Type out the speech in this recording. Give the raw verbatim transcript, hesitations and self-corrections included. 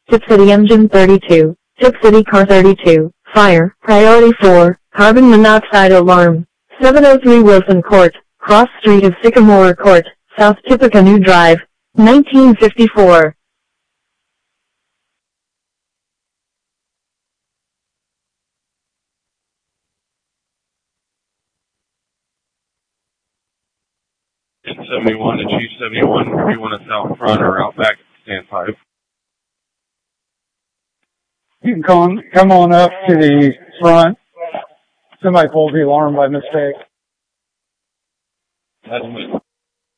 Tip City Engine thirty-two. Tip City Car thirty-two. Fire. Priority four. Carbon monoxide alarm. seven oh three Wilson Court. Cross Street of Sycamore Court. South Tippecanoe Drive. nineteen fifty-four. seventy-one to Chief seventy-one, if you want to south front or out back, stand five. You can come, come on up to the front. Somebody pulled the alarm by mistake. That's